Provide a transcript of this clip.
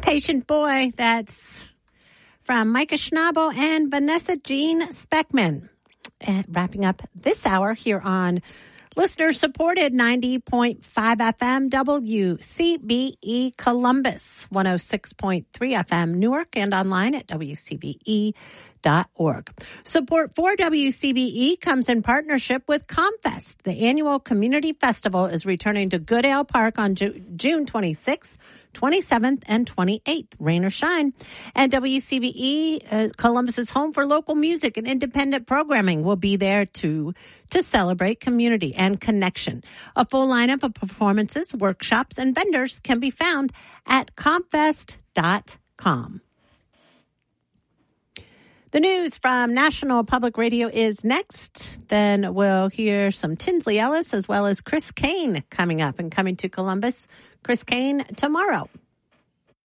Patient Boy. That's from Micah Schnabel and Vanessa Jean Speckman. Wrapping up this hour here on listener-supported 90.5 FM WCBE Columbus, 106.3 FM Newark, and online at WCBE.org. Support for WCBE comes in partnership with ComFest. The annual community festival is returning to Goodale Park on June 26th, 27th, and 28th, rain or shine. And WCBE, Columbus's home for local music and independent programming, will be there to celebrate community and connection. A full lineup of performances, workshops, and vendors can be found at comfest.com. The news from National Public Radio is next. Then we'll hear some Tinsley Ellis as well as Chris Kane coming up and coming to Columbus. Chris Kane tomorrow.